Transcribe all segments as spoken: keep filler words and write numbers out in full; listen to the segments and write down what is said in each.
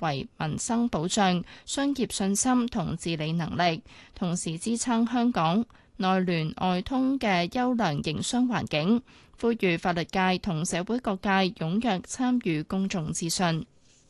為民生保障、商業信心同治理能力，同時支撐香港內聯外通嘅優良營商環境。呼籲法律界同社會各界踴躍參與公眾諮詢。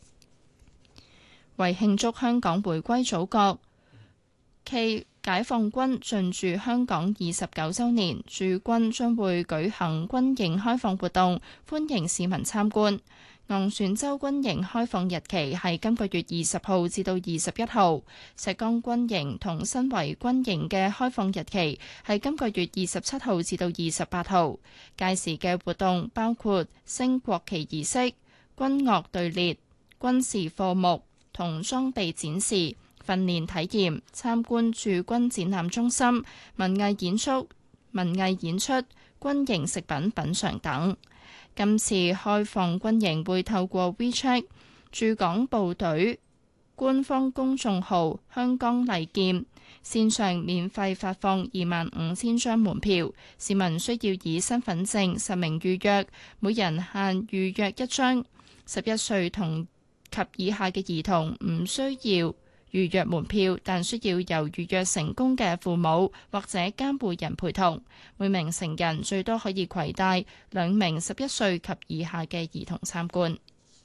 為慶祝香港回歸祖國暨解放軍進駐香港二十九週年，駐軍將會舉行軍營開放活動，歡迎市民參觀。昂船洲軍營開放日期係今個月二十號至到二十一號，石崗軍營同新圍軍營嘅開放日期係今個月二十七號至到二十八號。屆時嘅活動包括升國旗儀式、軍樂隊列、軍事課目同裝備展示、訓練體驗、參觀駐軍展覽中心、文藝演出、文藝演出、軍營食品品嚐等。今次開放軍營會透過 WeChat、駐港部隊官方公眾號香港禮劍線上免費發放二萬五千張門票，市民需要以身份證實名預約，每人限預約一張。十一歲同及以下嘅兒童唔需要預約門票，但需要由預約成功嘅父母或者監護人陪同。每名成人最多可以攜帶兩名十一歲及以下嘅兒童參觀。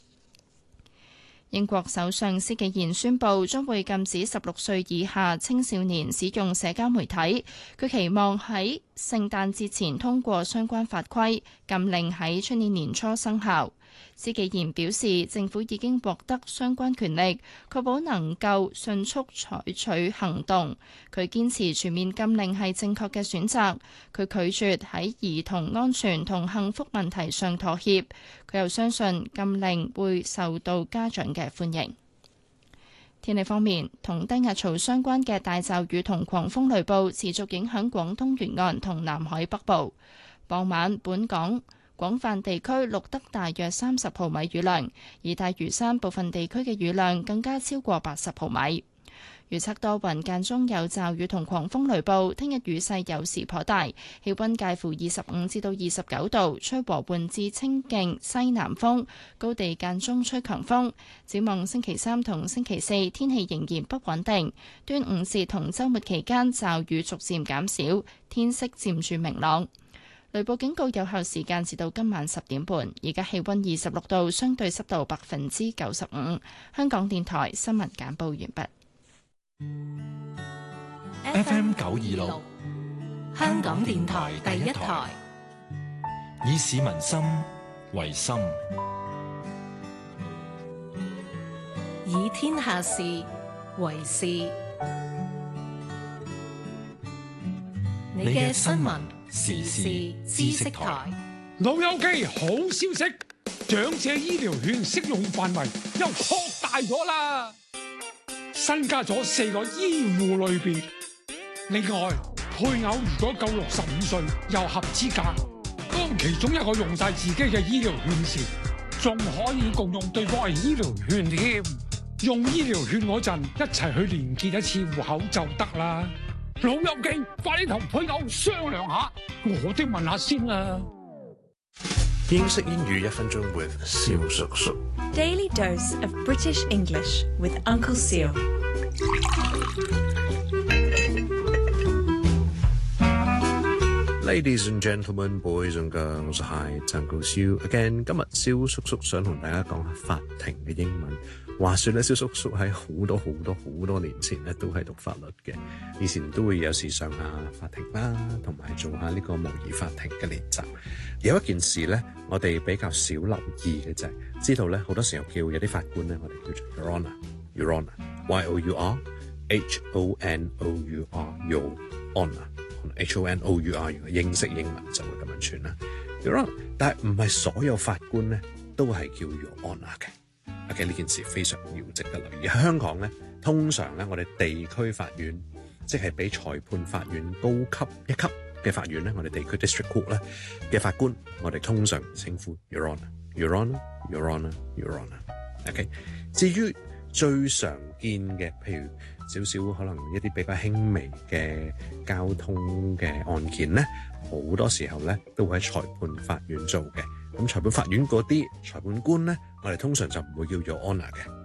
英國首相施紀賢宣布將會禁止十六歲以下青少年使用社交媒體。佢期望喺聖誕節前通過相關法規，禁令喺出年年初生效。施紀賢表示，政府已經獲得相關權力，確保能夠迅速採取行動。佢堅持全面禁令係正確嘅選擇。佢拒絕喺兒童安全同幸福問題上妥協。佢又相信禁令會受到家長嘅歡迎。天氣方面，同低壓槽相關嘅大驟雨同狂風雷暴持續影響廣東沿岸同南海北部。傍晚，本港廣泛地區錄得大約三十毫米雨量，而大嶼山部分地區嘅雨量更加超過八十毫米。預測多雲間中有驟雨同狂風雷暴，聽日雨勢有時頗大，氣溫介乎二十五至到二十九度，吹和緩至清勁西南風，高地間中吹強風。展望星期三同星期四天氣仍然不穩定，端午節同週末期間驟雨逐漸減少，天色漸轉明朗。雷暴警告有效時間至到今晚十點半。而家氣溫二十六度，相對濕度百分之九十五。香港電台新聞簡報完畢。 F M 九二六，香港電台第一台，以市民心為心， 以天下事為事。你嘅新聞時事知識台。 老友記，好消息，長者醫療券適用範圍又擴大咗啦，新加咗四個醫護類別。另外，配偶如果夠六十五歲又合資格，當其中一個用晒自己嘅醫療券時，仲可以共用對方嘅醫療券添。用醫療券嗰陣，一齊去連結一次戶口就得啦。老友記，快啲同配偶商量下，我哋問下先啦。 英式英語一分鐘 with 蕭叔叔。 Daily dose of British English with Uncle Seal。 Ladies and gentlemen, boys and girls, hi, it's Uncle Seal again。今日蕭叔叔想同大家講下法庭嘅英文。話說咧，蕭叔叔喺好多好多好多年前咧，都係讀法律嘅。以前都會有時上下法庭啦，同埋做下呢個模擬法庭嘅練習。有一件事咧，我哋比較少留意嘅就係，知道咧好多時候叫有啲法官咧，我哋叫做 Your Honour，Your Honour，Y O U R H O N O U R，Your Honour，H O N O U R， 如果英式英文就會咁樣串啦。Your Honour，但係唔係所有法官咧都係叫 Your Honour 嘅。OK， 呢件事非常要值得留意。喺香港咧，通常咧，我哋地區法院，即係比裁判法院高級一級嘅法院咧，我哋地區 district court 咧嘅法官，我哋通常稱呼 Your Honour，Your Honour，Your Honour，Your Honour。OK， 至於最常見嘅，譬如少少可能一啲比較輕微嘅交通嘅案件咧，好多時候咧都會喺裁判法院做嘅。咁裁判法院嗰啲裁判官咧，我哋通常就唔會叫做 Honour 嘅。